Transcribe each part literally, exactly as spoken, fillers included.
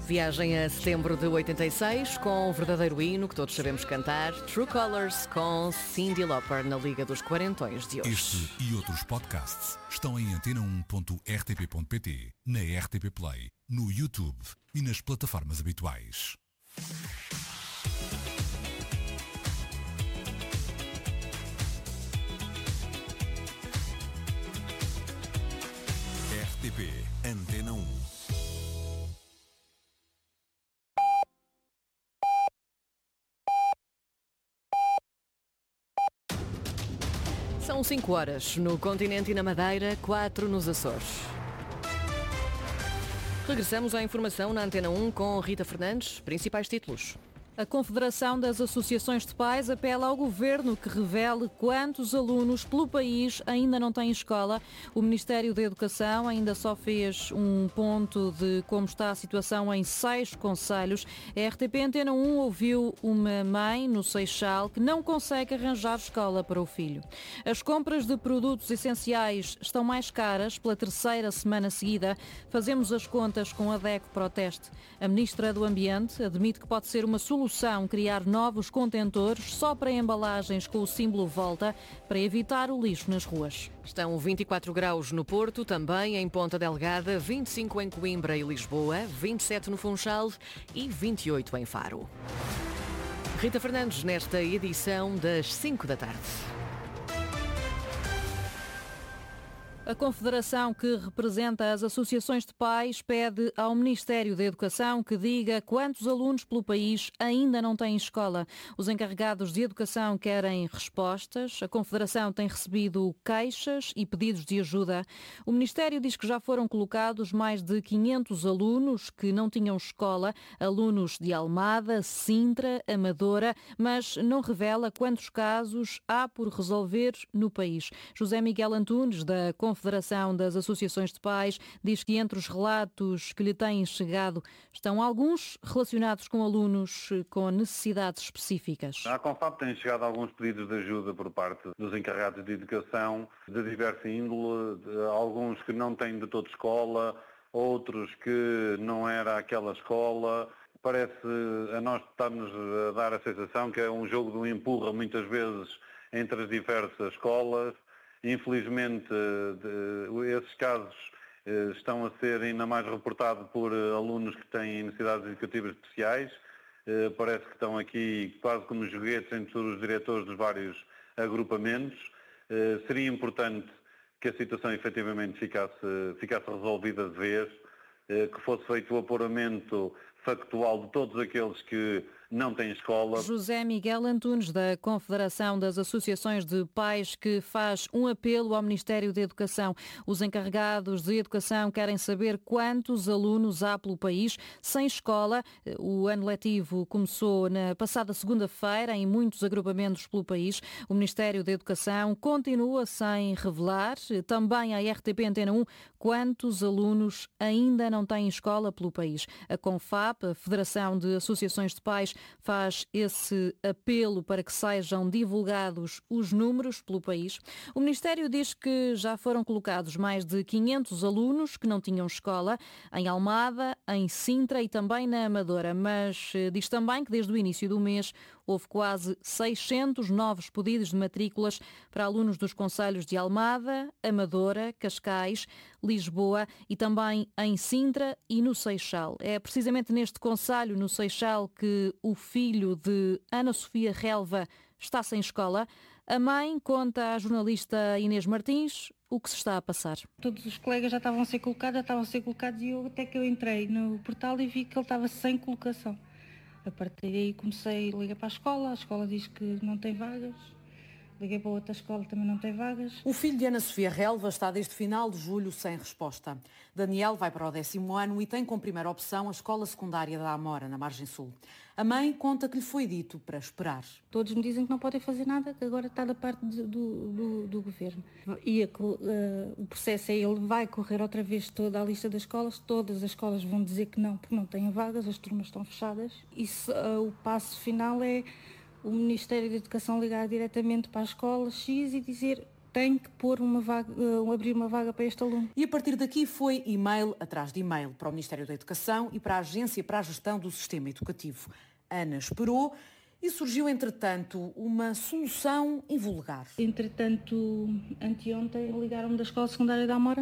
Viagem a setembro de oitenta e seis com o verdadeiro hino que todos sabemos cantar, True Colours, com Cyndi Lauper na Liga dos Quarentões de hoje. Este e outros podcasts estão em antena um ponto r t p ponto p t, na R T P Play, no YouTube e nas plataformas habituais. R T P Antena um. São cinco horas no continente e na Madeira, quatro nos Açores. Regressamos à informação na Antena um com Rita Fernandes, principais títulos. A Confederação das Associações de Pais apela ao Governo que revele quantos alunos pelo país ainda não têm escola. O Ministério da Educação ainda só fez um ponto de como está a situação em seis concelhos. A R T P Antena um ouviu uma mãe no Seixal que não consegue arranjar escola para o filho. As compras de produtos essenciais estão mais caras pela terceira semana seguida. Fazemos as contas com a DECO Proteste. A Ministra do Ambiente admite que pode ser uma solução criar novos contentores só para embalagens com o símbolo Volta para evitar o lixo nas ruas. Estão vinte e quatro graus no Porto, também em Ponta Delgada, vinte e cinco em Coimbra e Lisboa, vinte e sete no Funchal e vinte e oito em Faro. Rita Fernandes nesta edição das cinco da tarde. A Confederação que representa as associações de pais pede ao Ministério da Educação que diga quantos alunos pelo país ainda não têm escola. Os encarregados de educação querem respostas. A Confederação tem recebido queixas e pedidos de ajuda. O Ministério diz que já foram colocados mais de quinhentos alunos que não tinham escola, alunos de Almada, Sintra, Amadora, mas não revela quantos casos há por resolver no país. José Miguel Antunes, da Confederação Confederação das Associações de Pais, diz que entre os relatos que lhe têm chegado estão alguns relacionados com alunos com necessidades específicas. À Confab têm chegado alguns pedidos de ajuda por parte dos encarregados de educação de diversa índole, de alguns que não têm de toda escola, outros que não era aquela escola. Parece a nós estar-nos a dar a sensação que é um jogo de um empurra muitas vezes entre as diversas escolas. Infelizmente, esses casos estão a ser ainda mais reportados por alunos que têm necessidades educativas especiais. Parece que estão aqui quase como joguetes entre os diretores dos vários agrupamentos. Seria importante que a situação efetivamente ficasse, ficasse resolvida de vez, que fosse feito o apuramento factual de todos aqueles que não têm escola. José Miguel Antunes, da Confederação das Associações de Pais, que faz um apelo ao Ministério da Educação. Os encarregados de educação querem saber quantos alunos há pelo país sem escola. O ano letivo começou na passada segunda-feira em muitos agrupamentos pelo país. O Ministério da Educação continua sem revelar, também à R T P Antena um, quantos alunos ainda não têm escola pelo país. A Confab, a Federação de Associações de Pais, faz esse apelo para que sejam divulgados os números pelo país. O Ministério diz que já foram colocados mais de quinhentos alunos que não tinham escola em Almada, em Sintra e também na Amadora, mas diz também que desde o início do mês houve quase seiscentos novos pedidos de matrículas para alunos dos concelhos de Almada, Amadora, Cascais, Lisboa e também em Sintra e no Seixal. É precisamente neste concelho, no Seixal, que o filho de Ana Sofia Relva está sem escola. A mãe conta à jornalista Inês Martins o que se está a passar. Todos os colegas já estavam a ser colocados, já estavam a ser colocados e eu até que eu entrei no portal e vi que ele estava sem colocação. A partir daí comecei a ligar para a escola, a escola diz que não tem vagas. Liguei para outra escola, também não tem vagas. O filho de Ana Sofia Relva está desde final de julho sem resposta. Daniel vai para o décimo ano e tem como primeira opção a escola secundária da Amora, na Margem Sul. A mãe conta que lhe foi dito para esperar. Todos me dizem que não podem fazer nada, que agora está da parte do, do, do governo. E a, uh, o processo é, ele vai correr outra vez toda a lista das escolas, todas as escolas vão dizer que não, porque não têm vagas, as turmas estão fechadas. E se, uh, o passo final é o Ministério da Educação ligar diretamente para a escola X e dizer tem que pôr uma vaga, uh, abrir uma vaga para este aluno. E a partir daqui foi e-mail atrás de e-mail para o Ministério da Educação e para a Agência para a Gestão do Sistema Educativo. Ana esperou e surgiu, entretanto, uma solução invulgar. Entretanto, anteontem ligaram-me da Escola Secundária da Amora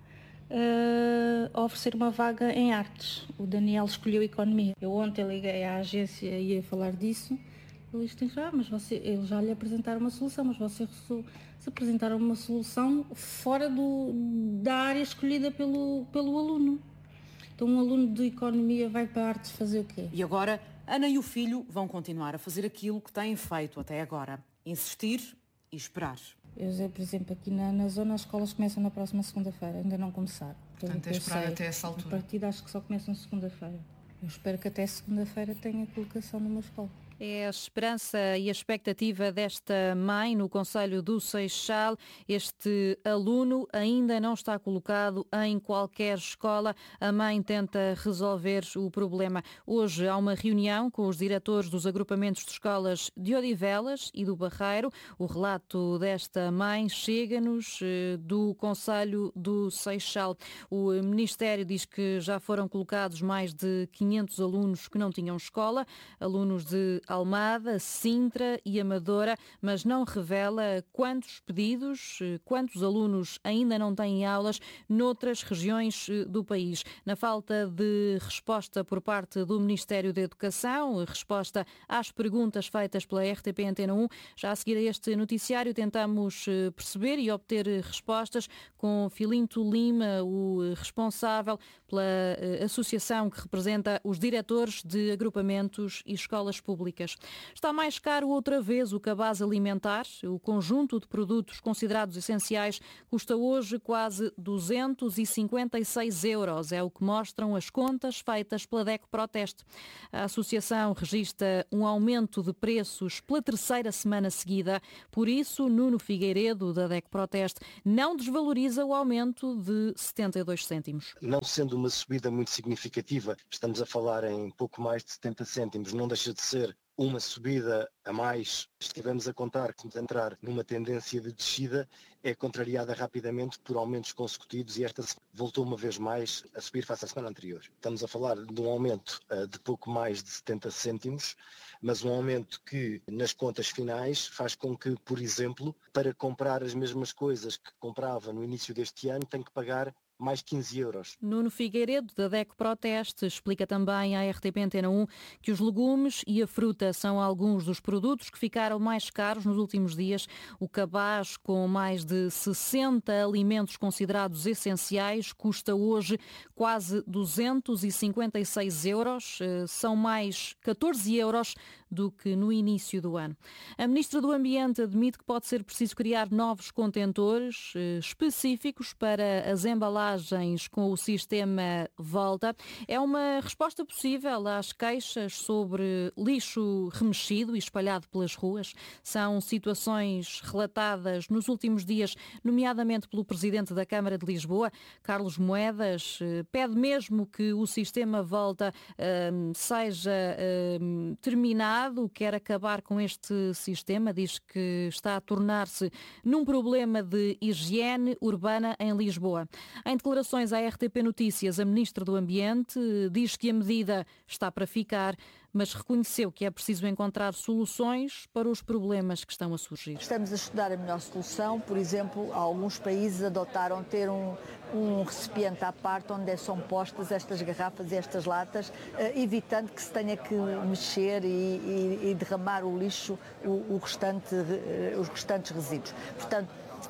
uh, a oferecer uma vaga em artes. O Daniel escolheu Economia. Eu ontem liguei à agência e ia falar disso. Eles disse, ah, mas você, eles já lhe apresentaram uma solução, mas vocês se apresentaram uma solução fora do, da área escolhida pelo, pelo aluno. Então um aluno de Economia vai para a artes fazer o quê? E agora, Ana e o filho vão continuar a fazer aquilo que têm feito até agora. Insistir e esperar. Eu sei, por exemplo, aqui na, na zona as escolas começam na próxima segunda-feira, ainda não começaram. Portanto, é esperar até essa altura. A partida acho que só começam segunda-feira. Eu espero que até segunda-feira tenha colocação numa escola. É a esperança e a expectativa desta mãe no Concelho do Seixal. Este aluno ainda não está colocado em qualquer escola. A mãe tenta resolver o problema. Hoje há uma reunião com os diretores dos agrupamentos de escolas de Odivelas e do Barreiro. O relato desta mãe chega-nos do Concelho do Seixal. O Ministério diz que já foram colocados mais de quinhentos alunos que não tinham escola, alunos de Almada, Sintra e Amadora, mas não revela quantos pedidos, quantos alunos ainda não têm aulas noutras regiões do país. Na falta de resposta por parte do Ministério da Educação, resposta às perguntas feitas pela R T P Antena um, já a seguir a este noticiário tentamos perceber e obter respostas com Filinto Lima, o responsável pela associação que representa os diretores de agrupamentos e escolas públicas. Está mais caro outra vez o cabaz alimentar. O conjunto de produtos considerados essenciais custa hoje quase duzentos e cinquenta e seis euros. É o que mostram as contas feitas pela DECO Proteste. A associação registra um aumento de preços pela terceira semana seguida. Por isso, Nuno Figueiredo, da DECO Proteste, não desvaloriza o aumento de setenta e dois cêntimos. Não sendo uma subida muito significativa, estamos a falar em pouco mais de setenta cêntimos, não deixa de ser uma subida a mais. Estivemos a contar que vamos entrar numa tendência de descida, é contrariada rapidamente por aumentos consecutivos e esta voltou uma vez mais a subir face à semana anterior. Estamos a falar de um aumento uh, de pouco mais de setenta cêntimos, mas um aumento que nas contas finais faz com que, por exemplo, para comprar as mesmas coisas que comprava no início deste ano, tem que pagar mais quinze euros. Nuno Figueiredo, da DECO Proteste, explica também à R T P Antena um que os legumes e a fruta são alguns dos produtos que ficaram mais caros nos últimos dias. O cabaz, com mais de sessenta alimentos considerados essenciais, custa hoje quase duzentos e cinquenta e seis euros. São mais catorze euros do que no início do ano. A Ministra do Ambiente admite que pode ser preciso criar novos contentores específicos para as embalagens com o sistema Volta. É uma resposta possível às queixas sobre lixo remexido e espalhado pelas ruas. São situações relatadas nos últimos dias, nomeadamente pelo Presidente da Câmara de Lisboa, Carlos Moedas. Pede mesmo que o sistema Volta um, seja um, terminado, quer acabar com este sistema, diz que está a tornar-se num problema de higiene urbana em Lisboa. Em declarações à R T P Notícias, a Ministra do Ambiente diz que a medida está para ficar, mas reconheceu que é preciso encontrar soluções para os problemas que estão a surgir. Estamos a estudar a melhor solução. Por exemplo, alguns países adotaram ter um, um recipiente à parte onde são postas estas garrafas e estas latas, evitando que se tenha que mexer e, e, e derramar o lixo, o, o restante, os restantes resíduos. Portanto,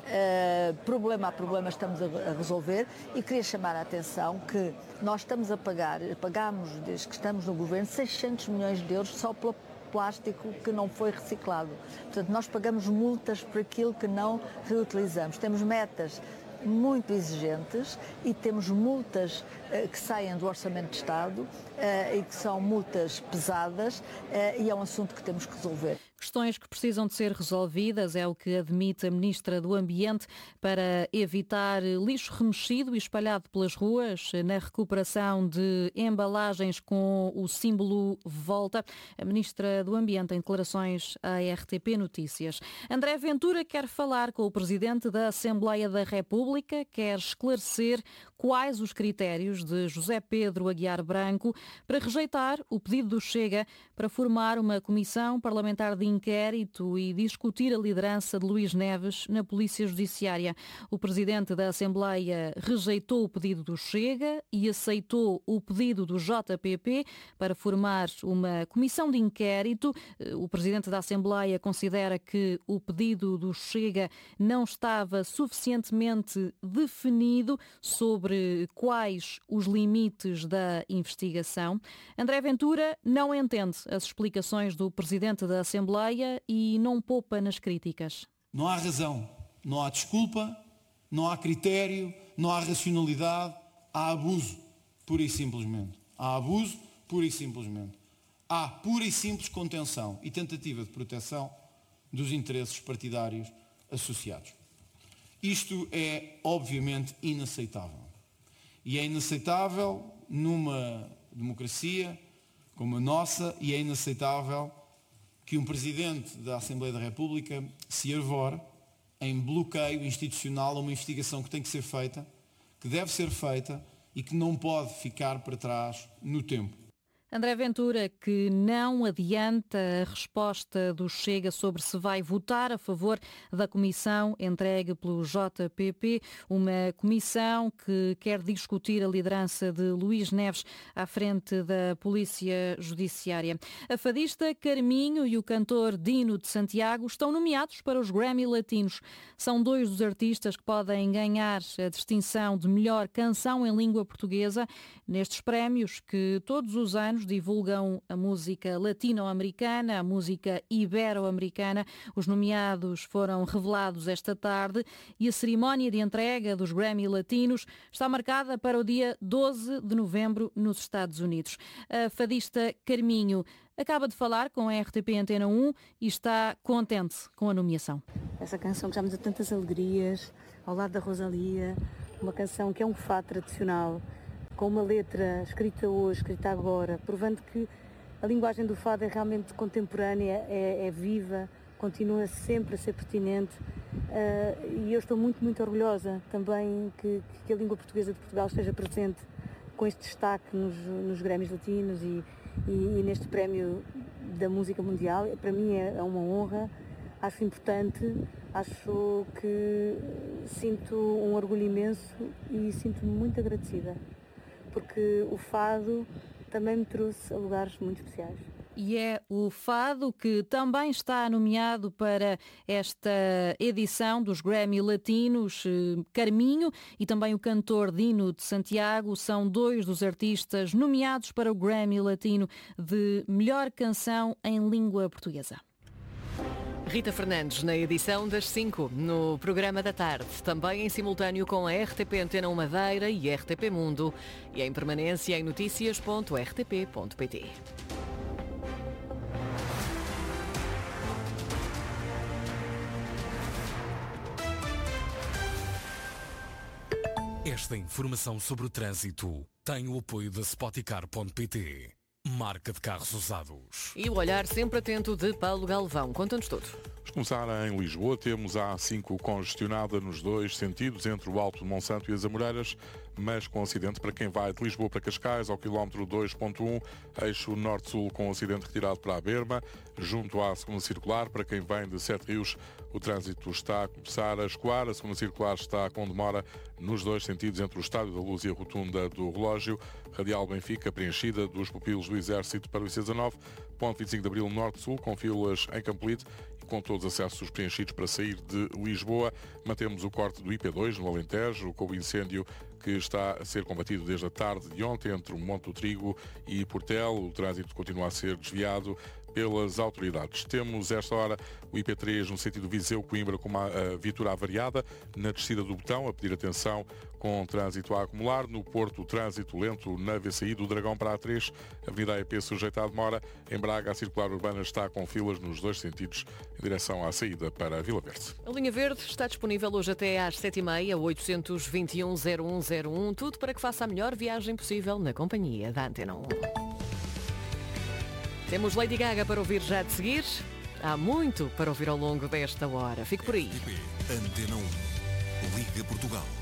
Uh, problema a problema estamos a, a resolver e queria chamar a atenção que nós estamos a pagar, pagamos desde que estamos no governo seiscentos milhões de euros só pelo plástico que não foi reciclado. Portanto, nós pagamos multas por aquilo que não reutilizamos. Temos metas muito exigentes e temos multas uh, que saem do Orçamento de Estado uh, e que são multas pesadas uh, e é um assunto que temos que resolver. questões que precisam de ser resolvidas, é o que admite a Ministra do Ambiente, para evitar lixo remexido e espalhado pelas ruas, na recuperação de embalagens com o símbolo Volta. A Ministra do Ambiente em declarações à R T P Notícias. André Ventura quer falar com o Presidente da Assembleia da República, quer esclarecer quais os critérios de José Pedro Aguiar Branco para rejeitar o pedido do Chega para formar uma comissão parlamentar de inquérito e discutir a liderança de Luís Neves na Polícia Judiciária. O Presidente da Assembleia rejeitou o pedido do Chega e aceitou o pedido do J P P para formar uma comissão de inquérito. O Presidente da Assembleia considera que o pedido do Chega não estava suficientemente definido sobre quais os limites da investigação. André Ventura não entende as explicações do Presidente da Assembleia e não poupa nas críticas. Não há razão, não há desculpa, não há critério, não há racionalidade, há abuso, pura e simplesmente. Há abuso, pura e simplesmente. Há pura e simples contenção e tentativa de proteção dos interesses partidários associados. Isto é, obviamente, inaceitável. E é inaceitável numa democracia como a nossa e é inaceitável que um Presidente da Assembleia da República se arvore em bloqueio institucional a uma investigação que tem que ser feita, que deve ser feita e que não pode ficar para trás no tempo. André Ventura, que não adianta a resposta do Chega sobre se vai votar a favor da comissão entregue pelo J P P, uma comissão que quer discutir a liderança de Luís Neves à frente da Polícia Judiciária. A fadista Carminho e o cantor Dino de Santiago estão nomeados para os Grammy Latinos. São dois dos artistas que podem ganhar a distinção de melhor canção em língua portuguesa nestes prémios que todos os anos divulgam a música latino-americana, a música ibero-americana. Os nomeados foram revelados esta tarde e a cerimónia de entrega dos Grammy Latinos está marcada para o dia doze de novembro nos Estados Unidos. A fadista Carminho acaba de falar com a R T P Antena um e está contente com a nomeação. Essa canção que já me deu tantas alegrias, ao lado da Rosalia, uma canção que é um fado tradicional, com uma letra escrita hoje, escrita agora, provando que a linguagem do fado é realmente contemporânea, é, é viva, continua sempre a ser pertinente uh, e eu estou muito, muito orgulhosa também que, que a língua portuguesa de Portugal esteja presente com este destaque nos, nos Grammys Latinos e, e, e neste prémio da música mundial. Para mim é, é uma honra, acho importante, acho que sinto um orgulho imenso e sinto-me muito agradecida, porque o fado também me trouxe a lugares muito especiais. E é o fado que também está nomeado para esta edição dos Grammy Latinos. Carminho e também o cantor Dino de Santiago são dois dos artistas nomeados para o Grammy Latino de melhor canção em língua portuguesa. Rita Fernandes na edição das cinco, no programa da tarde, também em simultâneo com a R T P Antena um Madeira e R T P Mundo e em permanência em notícias ponto r t p ponto p t. Esta informação sobre o trânsito tem o apoio da Spoticar ponto p t. Marca de carros usados. E o olhar sempre atento de Paulo Galvão. Conta-nos tudo. Vamos começar em Lisboa. Temos a A cinco congestionada nos dois sentidos, entre o Alto de Monsanto e as Amoreiras, mas com acidente para quem vai de Lisboa para Cascais, ao quilómetro dois ponto um, eixo norte-sul com acidente retirado para a Berma, junto à segunda circular, para quem vem de Sete Rios, o trânsito está a começar a escoar, a segunda circular está com demora nos dois sentidos, entre o Estádio da Luz e a Rotunda do Relógio, Radial Benfica preenchida dos pupilos do Exército para o I C dezanove, ponto vinte e cinco de Abril norte-sul, com filas em Campolide e com todos os acessos preenchidos para sair de Lisboa. Mantemos o corte do I P dois no Alentejo, com o incêndio que está a ser combatido desde a tarde de ontem entre o Monte do Trigo e Portel. O trânsito continua a ser desviado pelas autoridades. Temos esta hora o I P três no sentido Viseu-Coimbra com uma uh, viatura avariada na descida do Botão, a pedir atenção com trânsito a acumular. No Porto, trânsito lento na V C I do Dragão para a três, Avenida A E P sujeita a demora. Em Braga, a circular urbana está com filas nos dois sentidos em direção à saída para a Vila Verde. A linha verde está disponível hoje até às sete e meia, oitocentos e vinte e um, zero um zero um, tudo para que faça a melhor viagem possível na companhia da Antena um. Temos Lady Gaga para ouvir já de seguir. Há muito para ouvir ao longo desta hora. Fique por aí. Antena um. Liga Portugal.